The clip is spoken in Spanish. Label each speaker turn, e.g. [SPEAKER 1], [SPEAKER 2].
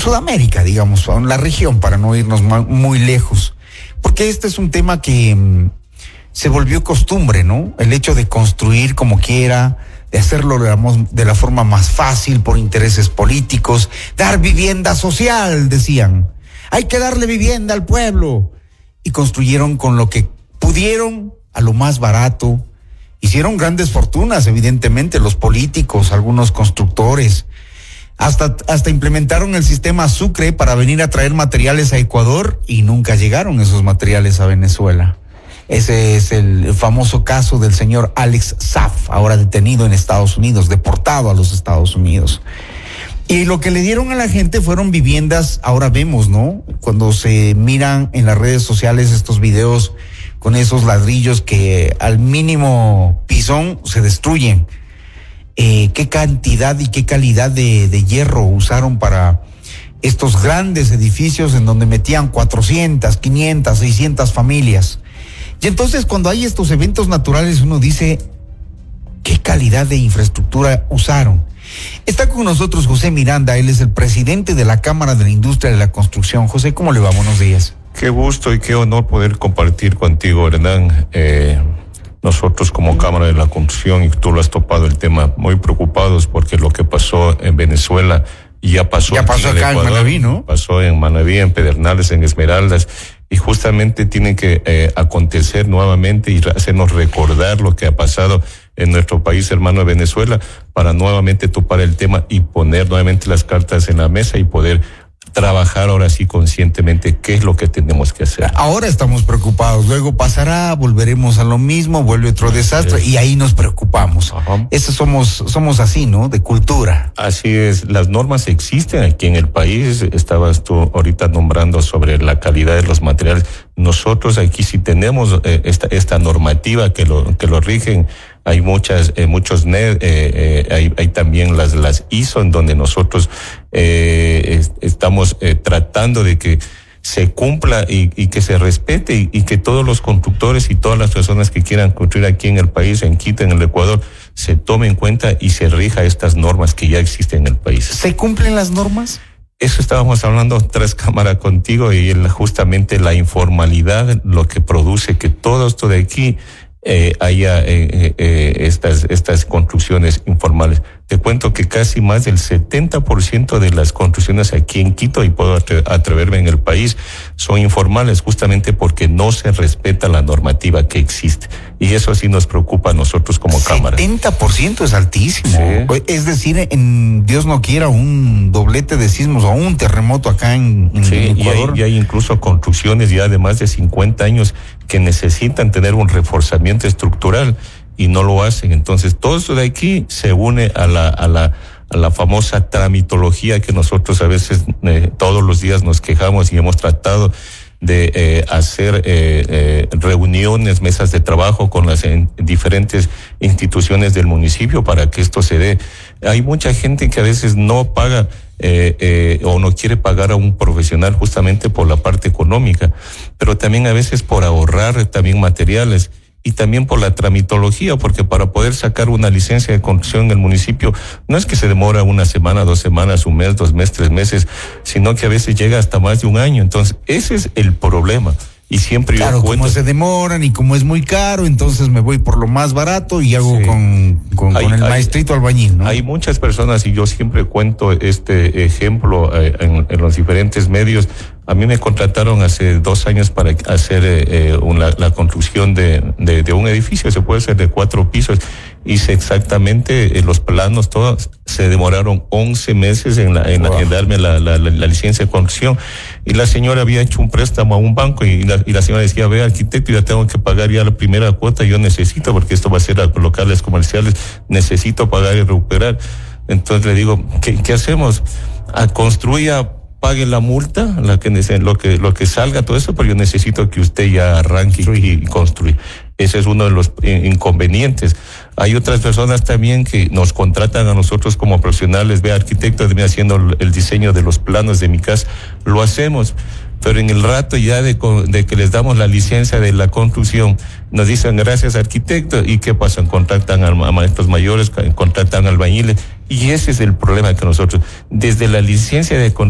[SPEAKER 1] Sudamérica, digamos, en la región, para no irnos muy lejos. Porque este es un tema que se volvió costumbre, ¿no? El hecho de construir como quiera, de hacerlo de la forma más fácil por intereses políticos, dar vivienda social, decían. Hay que darle vivienda al pueblo. Y construyeron con lo que pudieron, a lo más barato. Hicieron grandes fortunas, evidentemente, los políticos, algunos constructores. Hasta implementaron el sistema Sucre para venir a traer materiales a Ecuador y nunca llegaron esos materiales a Venezuela. Ese es el famoso caso del señor Alex Saab, ahora detenido en Estados Unidos, deportado a los Estados Unidos. Y lo que le dieron a la gente fueron viviendas, ahora vemos, ¿no? Cuando se miran en las redes sociales estos videos con esos ladrillos que al mínimo pisón se destruyen. Qué cantidad y qué calidad de hierro usaron para estos grandes edificios en donde metían 400, 500, 600 familias. Y entonces cuando hay estos eventos naturales uno dice, ¿qué calidad de infraestructura usaron? Está con nosotros José Miranda, él es el presidente de la Cámara de la Industria de la Construcción. José, ¿cómo le va? Buenos días.
[SPEAKER 2] Qué gusto y qué honor poder compartir contigo, Hernán. Nosotros como Cámara de la Construcción, y tú lo has topado el tema, muy preocupados porque lo que pasó en Venezuela ya pasó
[SPEAKER 1] acá en Manabí, ¿no?
[SPEAKER 2] Pasó en Manabí, en Pedernales, en Esmeraldas, y justamente tiene que acontecer nuevamente y hacernos recordar lo que ha pasado en nuestro país hermano Venezuela para nuevamente topar el tema y poner nuevamente las cartas en la mesa y poder trabajar ahora sí conscientemente qué es lo que tenemos que hacer.
[SPEAKER 1] Ahora estamos preocupados, luego pasará, volveremos a lo mismo, vuelve otro desastre y ahí nos preocupamos.
[SPEAKER 2] Ajá.
[SPEAKER 1] Eso somos así, ¿no? De cultura.
[SPEAKER 2] Así es, las normas existen aquí en el país, estabas tú ahorita nombrando sobre la calidad de los materiales. Nosotros aquí sí tenemos esta normativa que lo rigen. Hay muchos NED, hay también las ISO en donde nosotros estamos tratando de que se cumpla y que se respete y que todos los constructores y todas las personas que quieran construir aquí en el país, en Quito, en el Ecuador, se tomen en cuenta y se rija estas normas que ya existen en el país.
[SPEAKER 1] ¿Se cumplen las normas?
[SPEAKER 2] Eso estábamos hablando tras cámara contigo y justamente la informalidad lo que produce que todo esto de aquí haya estas construcciones informales. Te cuento que casi más del 70% de las construcciones aquí en Quito, y puedo atreverme en el país, son informales justamente porque no se respeta la normativa que existe. Y eso sí nos preocupa a nosotros como Cámara.
[SPEAKER 1] 70% es altísimo.
[SPEAKER 2] Sí.
[SPEAKER 1] Es decir, Dios no quiera un doblete de sismos o un terremoto acá en Ecuador.
[SPEAKER 2] Y hay incluso construcciones ya de más de 50 años que necesitan tener un reforzamiento estructural y no lo hacen. Entonces, todo eso de aquí se une a la famosa tramitología que nosotros a veces todos los días nos quejamos y hemos tratado de hacer reuniones, mesas de trabajo con las diferentes instituciones del municipio para que esto se dé. Hay mucha gente que a veces no paga o no quiere pagar a un profesional justamente por la parte económica, pero también a veces por ahorrar también materiales. Y también por la tramitología, porque para poder sacar una licencia de construcción en el municipio, no es que se demora una semana, 2 semanas, 1 mes, 2 meses, 3 meses, sino que a veces llega hasta más de 1 año. Entonces, ese es el problema. Y siempre
[SPEAKER 1] claro,
[SPEAKER 2] yo cuento,
[SPEAKER 1] como se demoran y como es muy caro, entonces me voy por lo más barato y hago con el maestrito albañil, ¿no?
[SPEAKER 2] Hay muchas personas, y yo siempre cuento este ejemplo en los diferentes medios. A mí me contrataron hace 2 años para hacer la construcción de un edificio, se puede hacer de 4 pisos. Hice exactamente los planos, todos se demoraron 11 meses en darme la licencia de construcción. Y la señora había hecho un préstamo a un banco y la señora decía, ve arquitecto, ya tengo que pagar ya la primera cuota, yo necesito, porque esto va a ser a locales comerciales, necesito pagar y recuperar. Entonces le digo, ¿qué hacemos? Construya, pague la multa, lo que salga, todo eso, pero yo necesito que usted ya arranque y construya. Ese es uno de los inconvenientes. Hay otras personas también que nos contratan a nosotros como profesionales, ve arquitecto, de mí haciendo el diseño de los planos de mi casa, lo hacemos. Pero en el rato ya de que les damos la licencia de la construcción, nos dicen gracias arquitecto, ¿y qué pasa? Contratan a maestros mayores, contratan albañiles, y ese es el problema que nosotros, desde la licencia de construcción,